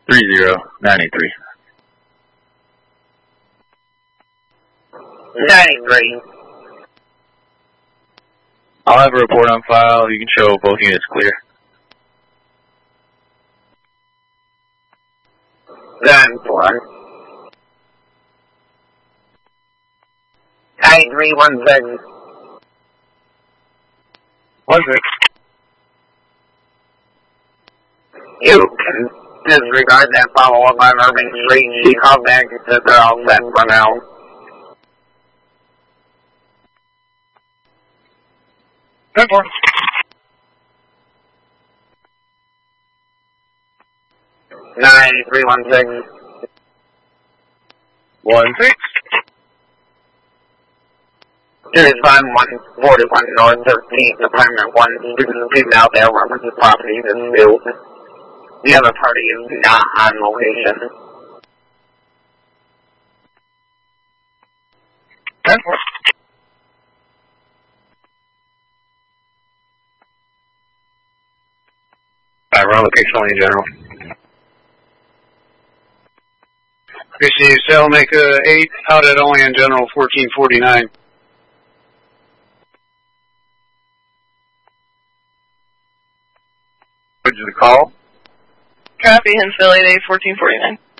30-983. 93. I'll have a report on file. You can show both units clear. 9-4. 9316. 16. You can disregard that follow-up on Irving Street. She called back and said they're all set for now. Good for 9316. 16. Here's 5141 North 13th, Apartment 1. People out there references property and built. The other party is not on location. 10-4. We're on location only in general. Appreciate cell, make 8, out at only in general, 1449. What'd you call? Copy, Hinsville 88, 1449.